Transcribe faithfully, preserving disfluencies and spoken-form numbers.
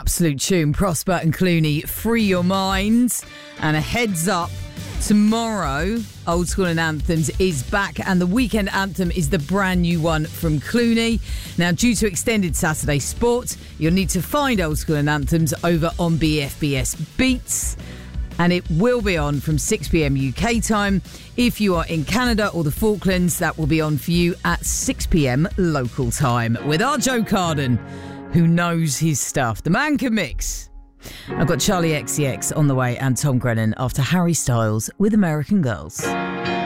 Absolute tune. Prosper and Clooney, Free Your Mind. And a heads up, tomorrow, Old School and Anthems is back, and the weekend anthem is the brand new one from Clooney. Now, due to extended Saturday sport, you'll need to find Old School and Anthems over on B F B S Beats. And it will be on from six p.m. U K time. If you are in Canada or the Falklands, that will be on for you at six p.m. local time with our Joe Carden, who knows his stuff. The man can mix. I've got Charlie X C X on the way and Tom Grennan after Harry Styles with American Girls.